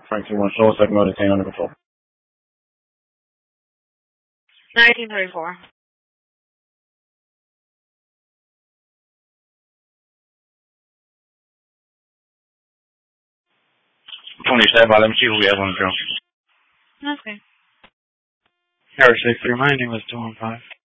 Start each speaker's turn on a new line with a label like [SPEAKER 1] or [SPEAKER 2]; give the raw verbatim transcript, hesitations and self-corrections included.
[SPEAKER 1] Frank two one, show us second motor, under control.
[SPEAKER 2] nineteen thirty-four.
[SPEAKER 1] twenty, stand by. Let me see who we have on the drone.
[SPEAKER 2] Okay.
[SPEAKER 3] Air six three, my name is two one five.